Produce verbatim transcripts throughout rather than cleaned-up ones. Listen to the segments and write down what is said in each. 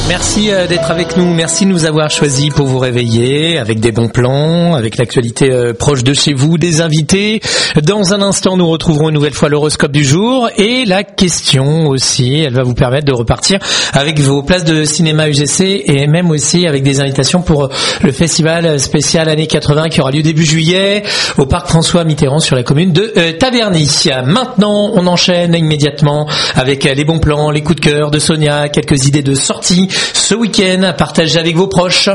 Merci d'être avec nous, merci de nous avoir choisis pour vous réveiller avec des bons plans, avec l'actualité proche de chez vous, des invités. Dans un instant, nous retrouverons une nouvelle fois l'horoscope du jour et la question aussi, elle va vous permettre de repartir avec vos places de cinéma U G C et même aussi avec des invitations pour le festival spécial années quatre-vingts qui aura lieu début juillet au parc François Mitterrand sur la commune de euh, Taverny. Maintenant, on enchaîne immédiatement avec les bons plans, les coups de cœur de Sonia, quelques idées de sortie ce week-end à partager avec vos proches.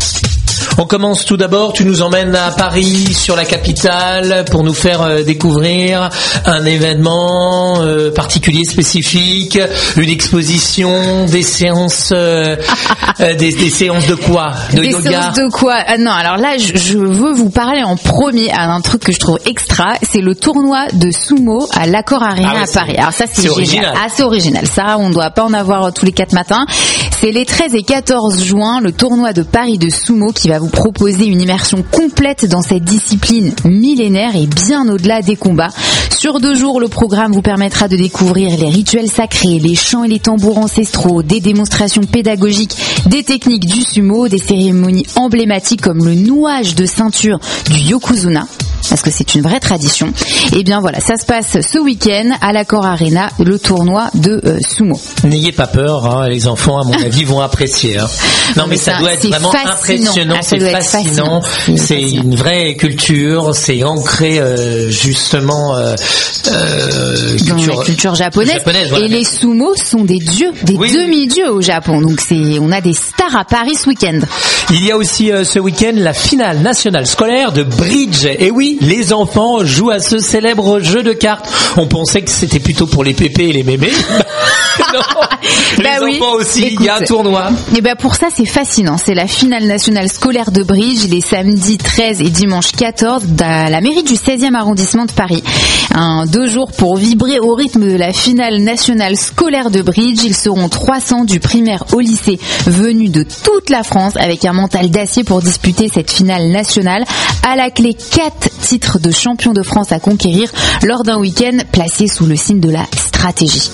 On commence tout d'abord, tu nous emmènes à Paris, sur la capitale, pour nous faire euh, découvrir un événement euh, particulier, spécifique, une exposition, des séances, euh, euh, des, des séances de quoi? De des yoga? séances de quoi? Ah non, alors là, je, je veux vous parler en premier à un truc que je trouve extra, c'est le tournoi de sumo à l'Accor Arena ah ouais, à Paris. Alors ça, c'est, c'est génial. Ah, c'est original. Ça, on ne doit pas en avoir tous les quatre matins. C'est les treize et quatorze juin, le tournoi de Paris de sumo qui va vous proposer une immersion complète dans cette discipline millénaire et bien au-delà des combats. Sur deux jours, le programme vous permettra de découvrir les rituels sacrés, les chants et les tambours ancestraux, des démonstrations pédagogiques, des techniques du sumo, des cérémonies emblématiques comme le nouage de ceinture du Yokozuna, parce que c'est une vraie tradition. Et bien voilà, ça se passe ce week-end à l'Accor Arena, le tournoi de euh, sumo. N'ayez pas peur, hein, les enfants, à mon avis, vont apprécier. Hein. Non, mais, mais ça, ça doit être vraiment fascinant. impressionnant, ah, c'est fascinant, fascinant. c'est fascinant. Une vraie culture, c'est ancré euh, justement euh, euh, dans culture, la culture japonaise. japonaise voilà. Et les sumo sont des dieux, des oui. demi-dieux au Japon. Donc c'est, on a des stars à Paris ce week-end. Il y a aussi euh, ce week-end la finale nationale scolaire de bridge. Et oui, les enfants jouent à ce célèbre jeu de cartes. On pensait que c'était plutôt pour les pépés et les mémés. Non, les bah oui. enfants aussi, écoute, il y a un tournoi. Et ben pour ça c'est fascinant, c'est la finale nationale scolaire de bridge les samedis treize et dimanche quatorze à la mairie du seizième arrondissement de Paris. Un deux jours pour vibrer au rythme de la finale nationale scolaire de bridge. Ils seront trois cents du primaire au lycée venus de toute la France avec un mental d'acier pour disputer cette finale nationale. À la clé, quatre titres de champion de France à conquérir lors d'un week-end placé sous le signe de la stratégie.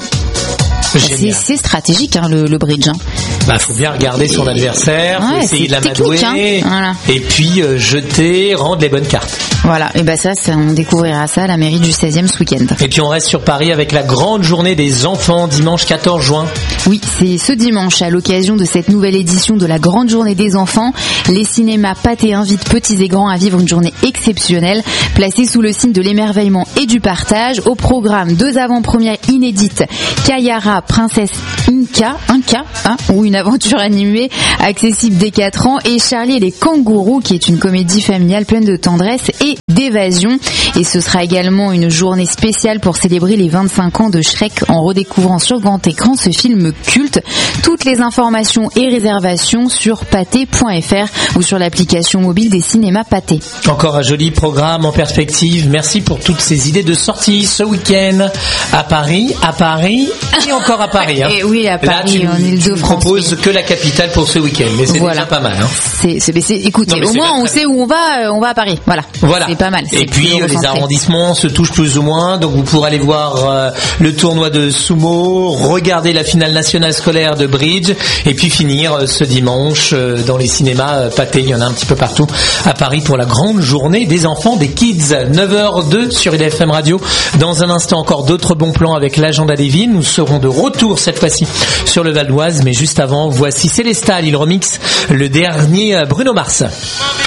C'est, c'est stratégique hein, le, le bridge. Hein. Bah faut bien regarder son adversaire, faut ouais, essayer de l'amadouer, hein. Voilà. Et puis euh, jeter, rendre les bonnes cartes. Voilà, et bah ça, ça, on découvrira ça à la mairie du seizième ce week-end. Et puis on reste sur Paris avec la grande journée des enfants dimanche quatorze juin. Oui, c'est ce dimanche à l'occasion de cette nouvelle édition de la grande journée des enfants. Les cinémas Pathé invitent petits et grands à vivre une journée exceptionnelle, placée sous le signe de l'émerveillement et du partage. Au programme, deux avant-premières inédites, Kayara, Princesse Inca, Inca hein, ou une aventure animée accessible dès quatre ans, et Charlie et les kangourous, qui est une comédie familiale pleine de tendresse et d'évasion. Et ce sera également une journée spéciale pour célébrer les vingt-cinq ans de Shrek en redécouvrant sur grand écran ce film culte. Toutes les informations et réservations sur pathé point f r ou sur l'application mobile des cinémas Pathé. Encore un joli programme en perspective. Merci pour toutes ces idées de sortie ce week-end à Paris, à Paris et encore à Paris. Hein. Et oui, à Paris, là, tu, en Ile-de-France. Tu proposes que la capitale pour ce week-end, mais c'est voilà. déjà pas mal. Hein. C'est, c'est, c'est, écoutez, non, au moins on sait où on va, on va à Paris. Voilà. Voilà. C'est pas mal. Et puis les arrondissements se touchent plus ou moins, donc vous pourrez aller voir euh, le tournoi de sumo, regarder la finale nationale scolaire de bridge, et puis finir euh, ce dimanche euh, dans les cinémas euh, Pathé. Il y en a un petit peu partout à Paris pour la grande journée des enfants, des kids. neuf heures deux sur I D F M Radio. Dans un instant, encore d'autres bons plans avec l'agenda des villes. Nous serons de retour cette fois-ci sur le Val d'Oise, mais juste avant, voici Célestal, il remixe le dernier Bruno Mars.